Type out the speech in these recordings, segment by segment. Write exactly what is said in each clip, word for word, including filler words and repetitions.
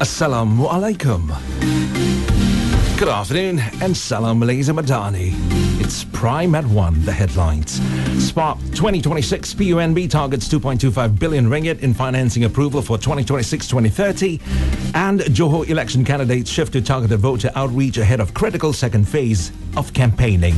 Assalamu alaikum. Good afternoon and salam Malaysia Madani. It's Prime at one, the headlines. Spark twenty twenty-six P U N B targets two point two five billion ringgit in financing approval for twenty twenty-six to twenty thirty. And Johor election candidates shift to targeted voter outreach ahead of critical second phase of campaigning.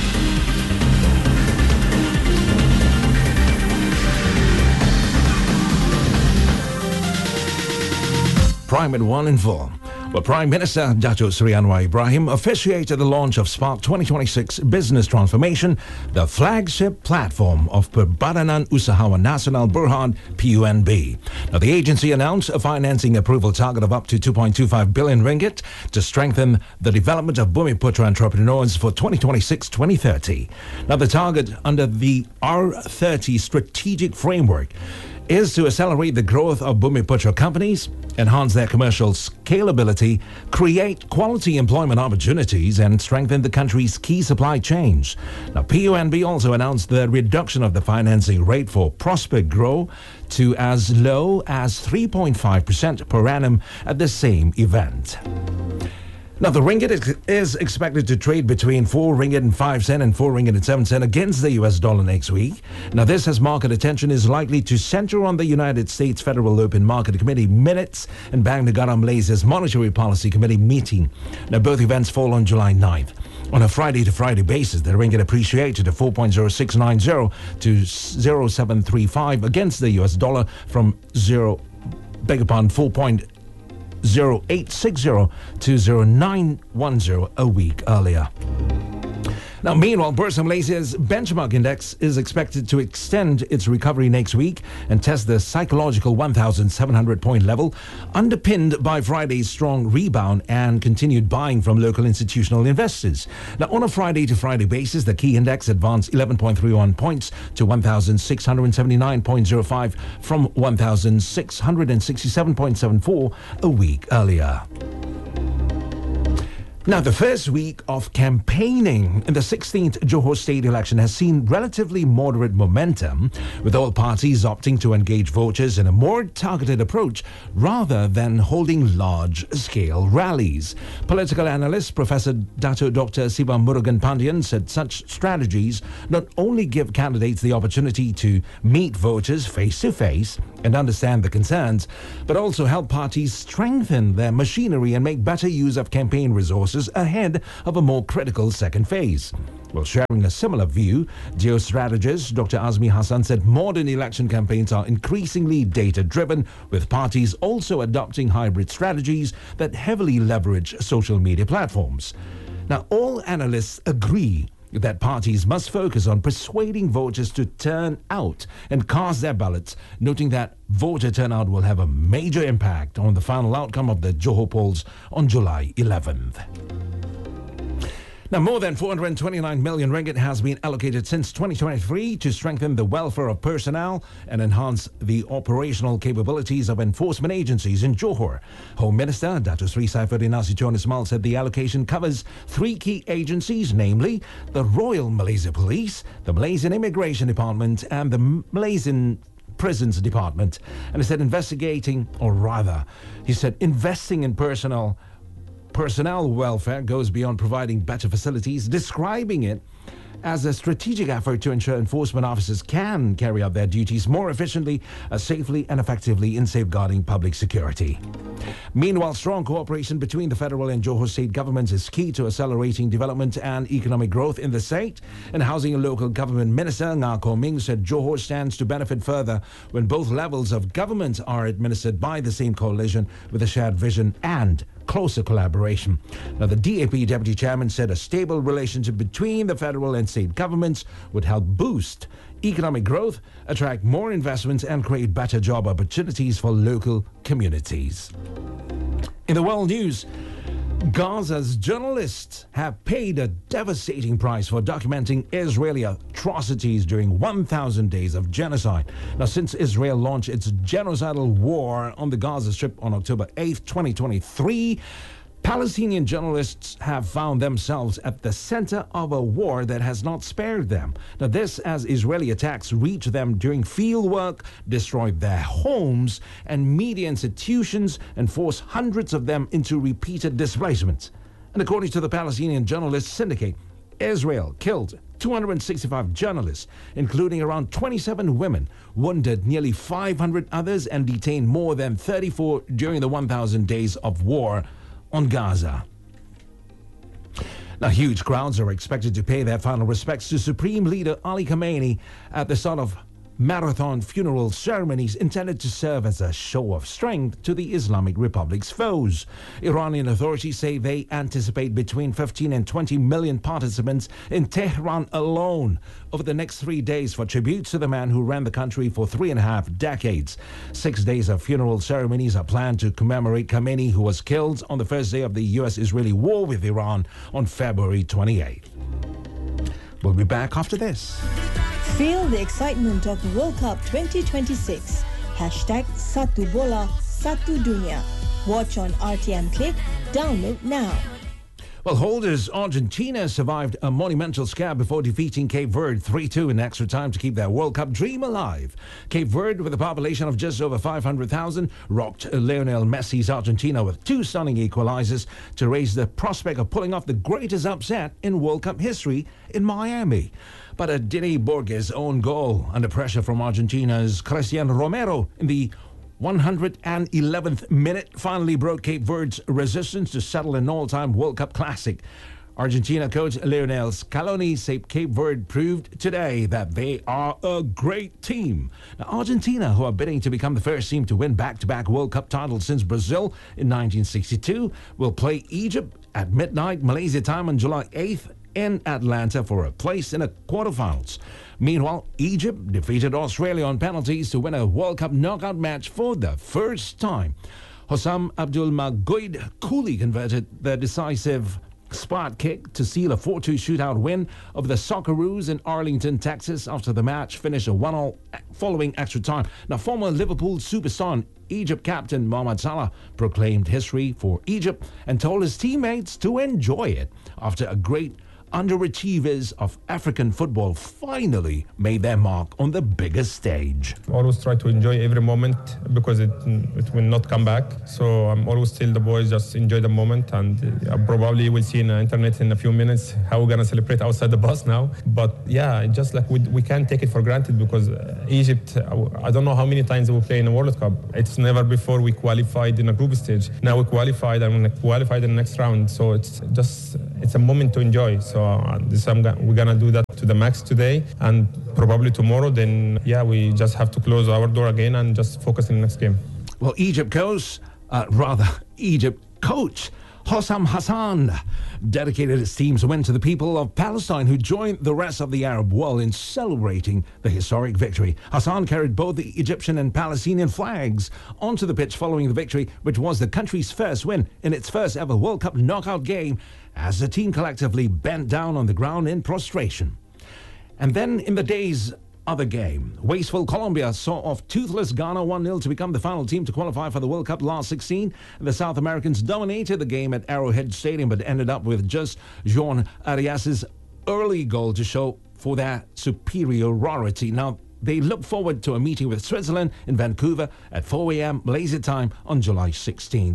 Prime at one in full. Well, Prime Minister Datuk Seri Anwar Ibrahim officiated the launch of Spark twenty twenty-six Business Transformation, the flagship platform of Perbadanan Usahawan Nasional Berhad P U N B. Now, the agency announced a financing approval target of up to two point two five billion ringgit to strengthen the development of Bumiputra entrepreneurs for twenty twenty-six to twenty thirty. Now, the target under the R thirty strategic framework is to accelerate the growth of Bumiputra companies, enhance their commercial scalability, create quality employment opportunities, and strengthen the country's key supply chains. Now, P U N B also announced the reduction of the financing rate for Prosper Grow to as low as three point five percent per annum at the same event. Now, the ringgit ex- is expected to trade between four ringgit and five cent and four ringgit and seven cent against the U S dollar next week. Now, this as market attention is likely to center on the United States Federal Open Market Committee minutes and Bank Negara Malaysia's Monetary Policy Committee meeting. Now, both events fall on July ninth. On a Friday-to-Friday basis, the ringgit appreciated to four point zero six nine zero to zero point seven three five against the U S dollar from zero, beg your pardon, four point zero eight six zero to zero nine one zero a week earlier. Now, meanwhile, Bursa Malaysia's benchmark index is expected to extend its recovery next week and test the psychological one thousand seven hundred point level, underpinned by Friday's strong rebound and continued buying from local institutional investors. Now, on a Friday-to-Friday basis, the key index advanced eleven point three one points to one thousand six hundred seventy-nine point zero five from one thousand six hundred sixty-seven point seven four a week earlier. Now, the first week of campaigning in the sixteenth Johor State election has seen relatively moderate momentum, with all parties opting to engage voters in a more targeted approach rather than holding large-scale rallies. Political analyst Professor Dato Doctor Siva Murugan Pandian said such strategies not only give candidates the opportunity to meet voters face-to-face and understand the concerns, but also help parties strengthen their machinery and make better use of campaign resources ahead of a more critical second phase. Well, sharing a similar view, geostrategist Doctor Azmi Hassan said modern election campaigns are increasingly data-driven, with parties also adopting hybrid strategies that heavily leverage social media platforms. Now, all analysts agree that parties must focus on persuading voters to turn out and cast their ballots, noting that voter turnout will have a major impact on the final outcome of the Johor polls on July eleventh. Now, more than four hundred twenty-nine million ringgit has been allocated since twenty twenty-three to strengthen the welfare of personnel and enhance the operational capabilities of enforcement agencies in Johor. Home Minister Dato Sri Saifuddin Nasution Ismail said the allocation covers three key agencies, namely the Royal Malaysia Police, the Malaysian Immigration Department, and the Malaysian Prisons Department. And he said investigating, or rather, he said investing in personnel Personnel welfare goes beyond providing better facilities, describing it as a strategic effort to ensure enforcement officers can carry out their duties more efficiently, uh, safely and effectively in safeguarding public security. Meanwhile, strong cooperation between the federal and Johor state governments is key to accelerating development and economic growth in the state. And Housing and Local Government Minister Ngah Koh Ming said Johor stands to benefit further when both levels of government are administered by the same coalition with a shared vision and closer collaboration. Now, the D A P Deputy Chairman said a stable relationship between the federal and state governments would help boost economic growth, attract more investments, and create better job opportunities for local communities. In the world news, Gaza's journalists have paid a devastating price for documenting Israeli atrocities during one thousand days of genocide. Now, since Israel launched its genocidal war on the Gaza Strip on October eighth, twenty twenty-three, Palestinian journalists have found themselves at the center of a war that has not spared them. Now, this as Israeli attacks reached them during field work, destroyed their homes and media institutions, and forced hundreds of them into repeated displacements. And according to the Palestinian Journalists Syndicate, Israel killed two hundred sixty-five journalists, including around twenty-seven women, wounded nearly five hundred others, and detained more than thirty-four during the one thousand days of war on Gaza. Now, huge crowds are expected to pay their final respects to Supreme Leader Ali Khamenei at the start of marathon funeral ceremonies intended to serve as a show of strength to the Islamic Republic's foes. Iranian authorities say they anticipate between fifteen and twenty million participants in Tehran alone over the next three days for tributes to the man who ran the country for three and a half decades. Six days of funeral ceremonies are planned to commemorate Khamenei, who was killed on the first day of the U S-Israeli war with Iran on February twenty-eighth. We'll be back after this. Feel the excitement of World Cup twenty twenty-six. Hashtag Satu Bola, Satu Dunia. Watch on R T M Click. Download now. Well, holders Argentina survived a monumental scare before defeating Cape Verde three two in extra time to keep their World Cup dream alive. Cape Verde, with a population of just over five hundred thousand, rocked Lionel Messi's Argentina with two stunning equalizers to raise the prospect of pulling off the greatest upset in World Cup history in Miami. But a Dini Borges own goal under pressure from Argentina's Cristian Romero in the one hundred eleventh minute finally broke Cape Verde's resistance to settle an all-time World Cup classic. Argentina coach Lionel Scaloni said Cape Verde proved today that they are a great team. Now, Argentina, who are bidding to become the first team to win back-to-back World Cup titles since Brazil in nineteen sixty-two, will play Egypt at midnight Malaysia time on July eighth in Atlanta for a place in the quarterfinals. Meanwhile, Egypt defeated Australia on penalties to win a World Cup knockout match for the first time. Hossam Abdul Magoid coolly converted the decisive spot kick to seal a four two shootout win over the Socceroos in Arlington, Texas, after the match finished a one all following extra time. Now, former Liverpool superstar and Egypt captain Mohamed Salah proclaimed history for Egypt and told his teammates to enjoy it after a great underachievers of African football finally made their mark on the biggest stage. Always try to enjoy every moment because it it will not come back. So I'm always tell the boys just enjoy the moment, and uh, probably we'll see on the internet in a few minutes how we're gonna celebrate outside the bus now. But yeah, just like we we can't take it for granted because uh, Egypt, I don't know how many times we play in a World Cup. It's never before we qualified in a group stage. Now we qualified and we qualified in the next round. So it's just it's a moment to enjoy. So uh, this I'm go- we're gonna do that to the max today, and probably tomorrow. Then yeah, we just have to close our door again and just focus on the next game. Well, Egypt coach, uh, rather Egypt coach Hossam Hassan dedicated his team's win to the people of Palestine, who joined the rest of the Arab world in celebrating the historic victory. Hassan carried both the Egyptian and Palestinian flags onto the pitch following the victory, which was the country's first win in its first ever World Cup knockout game, as the team collectively bent down on the ground in prostration. And then in the day's other game, wasteful Colombia saw off toothless Ghana one nil to become the final team to qualify for the World Cup last sixteen. The South Americans dominated the game at Arrowhead Stadium, but ended up with just Joan Arias' early goal to show for their superiority. Now, they look forward to a meeting with Switzerland in Vancouver at four a.m. Malaysia time on July sixteenth.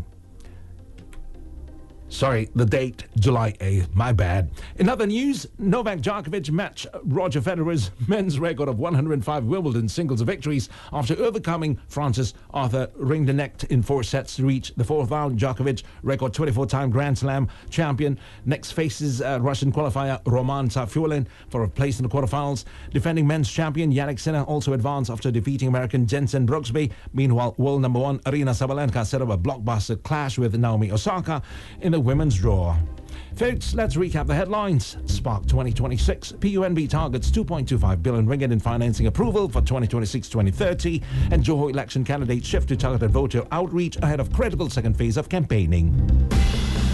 Sorry, the date, July eighth, my bad. In other news, Novak Djokovic matched Roger Federer's men's record of one hundred five Wimbledon singles victories after overcoming Francis Arthur Rinderknecht in four sets to reach the fourth round. Djokovic, record twenty-four-time Grand Slam champion, next faces uh, Russian qualifier Roman Safiullin for a place in the quarterfinals. Defending men's champion Yannick Sinner also advanced after defeating American Jensen Brooksby. Meanwhile, world number one Arina Sabalenka set up a blockbuster clash with Naomi Osaka in the women's draw. Folks, let's recap the headlines. Spark twenty twenty-six. P U N B targets two point two five billion ringgit in financing approval for twenty twenty-six to twenty thirty. And Johor election candidates shift to targeted voter outreach ahead of critical second phase of campaigning.